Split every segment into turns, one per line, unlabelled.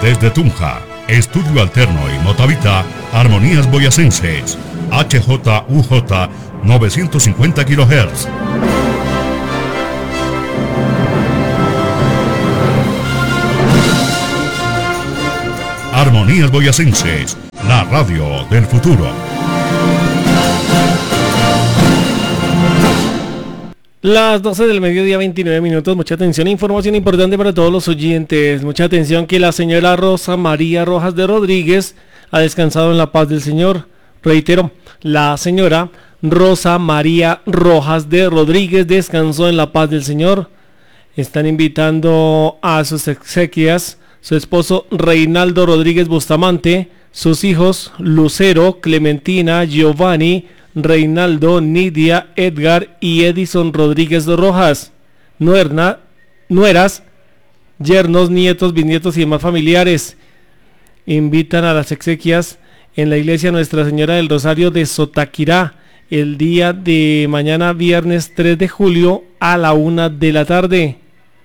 Desde Tunja, Estudio Alterno y Motavita, Armonías Boyacenses, HJUJ 950 kHz. Armonías Boyacenses, la radio del futuro.
Las 12 del mediodía, 29 minutos. Mucha atención, información importante para todos los oyentes. Mucha atención que la señora Rosa María Rojas de Rodríguez ha descansado en la paz del Señor. Reitero, la señora Rosa María Rojas de Rodríguez descansó en la paz del Señor. Están invitando a sus exequias su esposo Reinaldo Rodríguez Bustamante, sus hijos Lucero, Clementina, Giovanni, Reinaldo, Nidia, Edgar y Edison Rodríguez de Rojas, nueras, yernos, nietos, bisnietos y demás familiares. Invitan a las exequias en la iglesia Nuestra Señora del Rosario de Sotaquirá el día de mañana, viernes 3 de julio a la 1 de la tarde.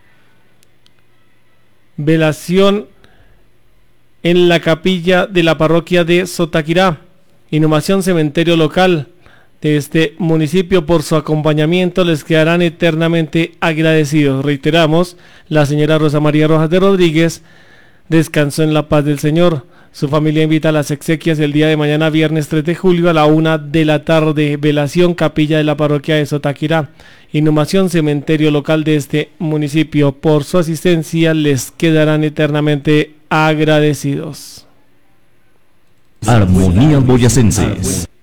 Velación en la capilla de la parroquia de Sotaquirá. Inhumación cementerio local de este municipio. Por su acompañamiento les quedarán eternamente agradecidos. Reiteramos, la señora Rosa María Rojas de Rodríguez descansó en la paz del Señor. Su familia invita a las exequias el día de mañana, viernes 3 de julio a la 1 de la tarde. Velación, capilla de la parroquia de Sotaquirá. Inhumación cementerio local de este municipio. Por su asistencia les quedarán eternamente agradecidos.
Armonías Boyacenses.